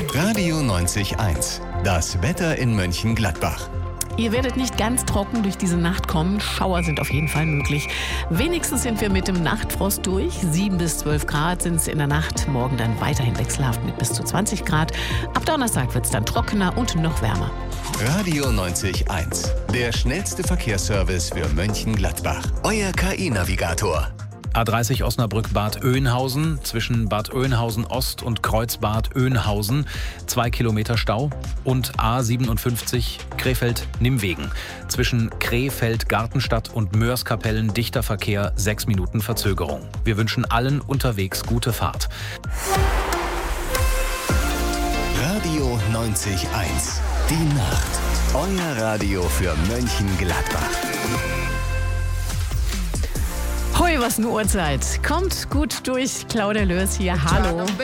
Radio 90.1. Das Wetter in Mönchengladbach. Ihr werdet nicht ganz trocken durch diese Nacht kommen. Schauer sind auf jeden Fall möglich. Wenigstens sind wir mit dem Nachtfrost durch. 7 bis 12 Grad sind es in der Nacht. Morgen dann weiterhin wechselhaft mit bis zu 20 Grad. Ab Donnerstag wird es dann trockener und noch wärmer. Radio 90.1. Der schnellste Verkehrsservice für Mönchengladbach. Euer KI-Navigator. A30 Osnabrück-Bad Oeynhausen, zwischen Bad Oeynhausen Ost und Kreuzbad Oeynhausen 2 Kilometer Stau, und A57 Krefeld-Nimwegen, zwischen Krefeld-Gartenstadt und Möhrskapellen dichter Verkehr, 6 Minuten Verzögerung. Wir wünschen allen unterwegs gute Fahrt. Radio 90.1. Die Nacht. Euer Radio für Mönchengladbach. Hui, was eine Uhrzeit. Kommt gut durch. Claudia Lörs hier. Hallo.